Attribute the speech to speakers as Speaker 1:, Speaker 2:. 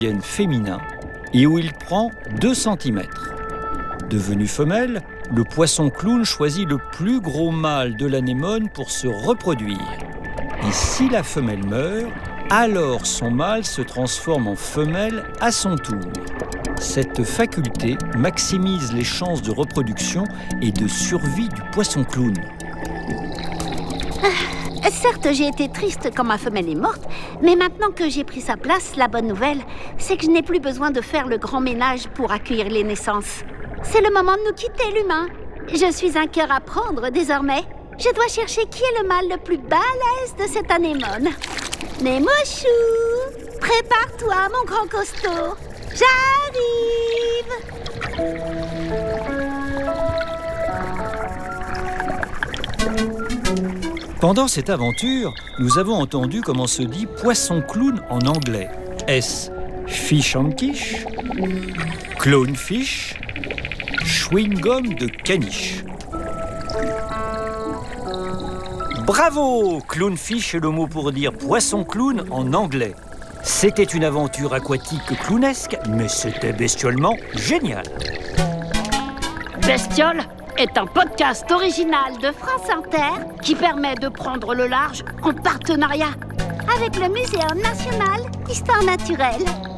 Speaker 1: féminin et où il prend 2 cm. Devenu femelle, le poisson clown choisit le plus gros mâle de l'anémone pour se reproduire. Et si la femelle meurt, alors son mâle se transforme en femelle à son tour. Cette faculté maximise les chances de reproduction et de survie du poisson clown.
Speaker 2: Certes, j'ai été triste quand ma femelle est morte, mais maintenant que j'ai pris sa place, la bonne nouvelle, c'est que je n'ai plus besoin de faire le grand ménage pour accueillir les naissances. C'est le moment de nous quitter, l'humain. Je suis un cœur à prendre désormais. Je dois chercher qui est le mâle le plus balèze de cette anémone. Nemochou, prépare-toi, mon grand costaud. J'arrive!
Speaker 1: Pendant cette aventure, nous avons entendu comment se dit poisson clown en anglais. Est-ce fish and quiche, clownfish, chewing-gum de caniche? Bravo! Clownfish est le mot pour dire poisson clown en anglais. C'était une aventure aquatique clownesque, mais c'était bestiolement génial.
Speaker 2: Bestiole est un podcast original de France Inter qui permet de prendre le large en partenariat avec le Muséum national d'histoire naturelle.